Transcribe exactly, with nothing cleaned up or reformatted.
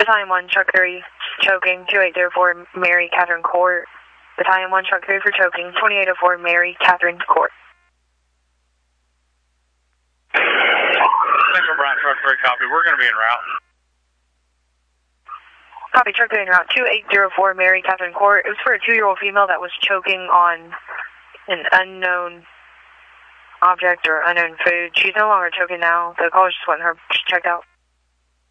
Battalion one, Truck three, choking, two eight zero four, Mary Catherine Court. Battalion one, Truck three for choking, twenty-eight oh four, Mary Catherine Court. Central Bryant, Truck three, copy. We're going to be en route. Copy, Truck three en route, two eight zero four, Mary Catherine Court. It was for a two-year-old female that was choking on an unknown object or unknown food. She's no longer choking now. The caller just wanted her checked out.